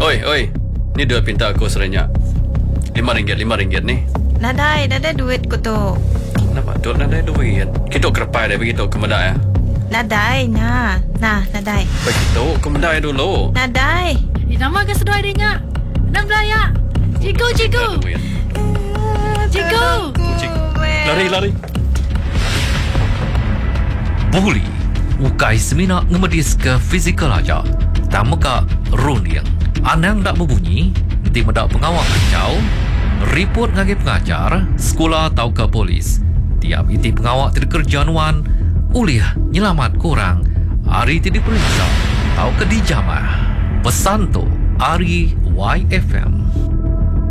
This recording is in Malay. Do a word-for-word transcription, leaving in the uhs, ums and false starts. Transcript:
Oi, oi. Ni duit pinta aku serenyak. Lima ringgit, lima ringgit ni. Nadai, nadai duit ko to. Kenapa? Duk nadai duit. Kita kerpai dia begitu ke medai ya? Nadai, na. Nah, nadai. Begitu, ke medai dulu. Nadai. Di nama ke sedoi dia. Enam belaya. Ciku, ciku. Ciku. Lari, lari. Buli, ukai semina ngemedis ke fizikal aja. Tamu ka rundiang. Anang dak berbunyi, nanti medak pengawal kacau. Report ngagi pengajar, sekolah atau ke polis. Tiap iti pengawal tidak kerjaan ulih nyelamat korang. Hari tidak diperiksa atau ke dijamah. Pesan tu, Ari Y F M.